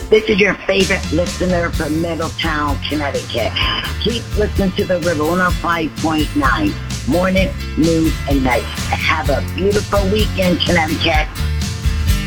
This is your favorite listener from Middletown, Connecticut. Keep listening to the River 105.9, morning, noon, and night. Have a beautiful weekend, Connecticut.